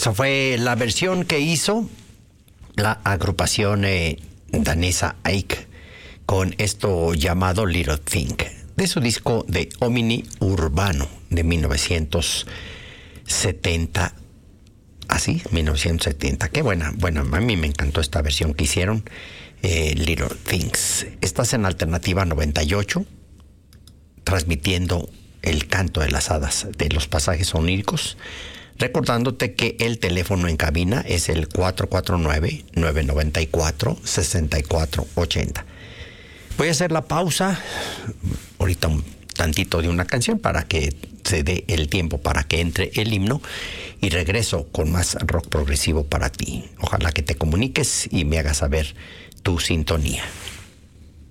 Esa fue la versión que hizo la agrupación danesa Ike con esto llamado Little Thing, de su disco de Omni Urbano de 1970. Así, 1970. Qué buena. Bueno, a mí me encantó esta versión que hicieron, Little Things. Estás en Alternativa 98, transmitiendo el canto de las hadas de los pasajes oníricos. Recordándote que el teléfono en cabina es el 449-994-6480. Voy a hacer la pausa, ahorita un tantito de una canción para que se dé el tiempo para que entre el himno y regreso con más rock progresivo para ti. Ojalá que te comuniques y me hagas saber tu sintonía.